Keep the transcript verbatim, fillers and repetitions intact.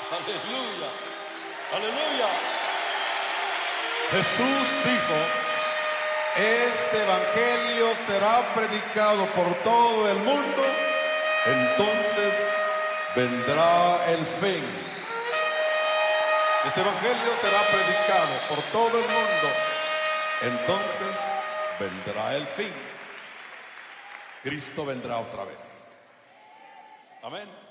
Aleluya, aleluya. Jesús dijo: este evangelio será predicado por todo el mundo, entonces vendrá el fin. Este evangelio será predicado por todo el mundo, entonces vendrá el fin. Cristo vendrá otra vez. Amén.